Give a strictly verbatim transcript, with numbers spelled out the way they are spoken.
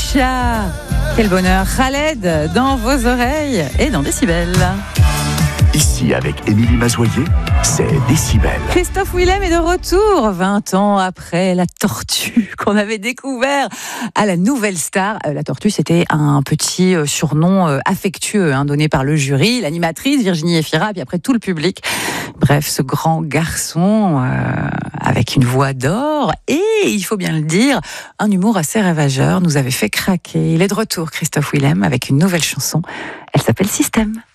Aïcha. Quel bonheur, Khaled, dans vos oreilles et dans Décibel. Ici, avec Émilie Mazoyer, c'est Décibel. Christophe Willem est de retour, vingt ans après la tortue qu'on avait découvert à la Nouvelle Star. La tortue, c'était un petit surnom affectueux hein, donné par le jury, l'animatrice Virginie Efira, puis après tout le public. Bref, ce grand garçon euh, avec une voix d'or et, il faut bien le dire, un humour assez ravageur nous avait fait craquer. Il est de retour, Christophe Willem, avec une nouvelle chanson. Elle s'appelle Système.